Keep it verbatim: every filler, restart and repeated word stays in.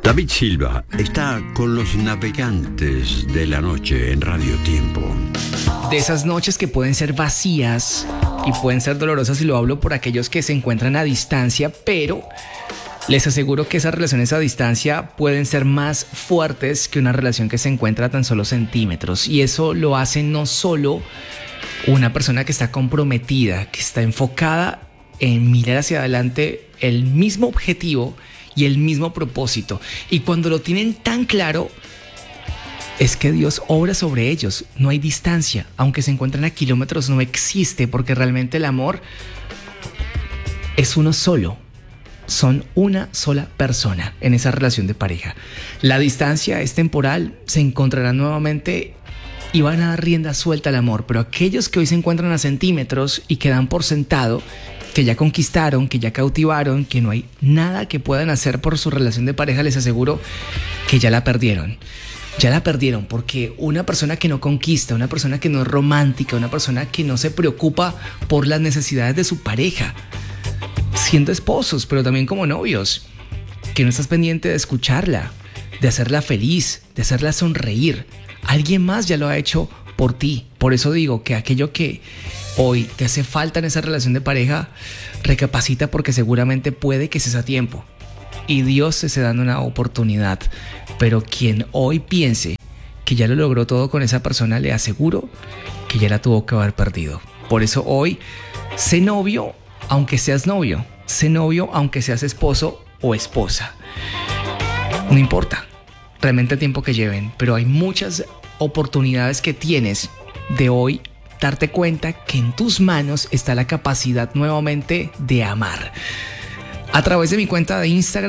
David Silva está con los navegantes de la noche en Radio Tiempo. De esas noches que pueden ser vacías y pueden ser dolorosas, y lo hablo por aquellos que se encuentran a distancia, pero les aseguro que esas relaciones a distancia pueden ser más fuertes que una relación que se encuentra a tan solo centímetros. Y eso lo hace no solo una persona que está comprometida, que está enfocada en mirar hacia adelante el mismo objetivo y el mismo propósito. Y cuando lo tienen tan claro, es que Dios obra sobre ellos. No hay distancia. Aunque se encuentren a kilómetros, no existe, porque realmente el amor es uno solo. Son una sola persona en esa relación de pareja. La distancia es temporal, se encontrarán nuevamente y van a dar rienda suelta al amor. Pero aquellos que hoy se encuentran a centímetros y que dan por sentado que ya conquistaron, que ya cautivaron, que no hay nada que puedan hacer por su relación de pareja, les aseguro que ya la perdieron. Ya la perdieron, porque una persona que no conquista, una persona que no es romántica, una persona que no se preocupa por las necesidades de su pareja, siendo esposos, pero también como novios, que no estás pendiente de escucharla, de hacerla feliz, de hacerla sonreír. Alguien más ya lo ha hecho por ti. Por eso digo que aquello que hoy te hace falta en esa relación de pareja, recapacita, porque seguramente puede que estés a tiempo y Dios te esté dando una oportunidad. Pero quien hoy piense que ya lo logró todo con esa persona, le aseguro que ya la tuvo que haber perdido. Por eso hoy, sé novio aunque seas novio, sé novio aunque seas esposo o esposa. No importa realmente el tiempo que lleven, pero hay muchas oportunidades que tienes de hoy darte cuenta que en tus manos está la capacidad nuevamente de amar. A través de mi cuenta de Instagram,